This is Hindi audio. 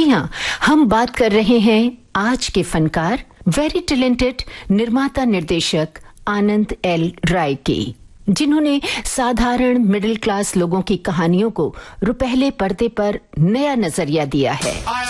जी हाँ, हम बात कर रहे हैं आज के फनकार, वेरी टैलेंटेड निर्माता निर्देशक आनंद एल राय की, जिन्होंने साधारण मिडिल क्लास लोगों की कहानियों को रुपहले पर्दे पर नया नजरिया दिया है।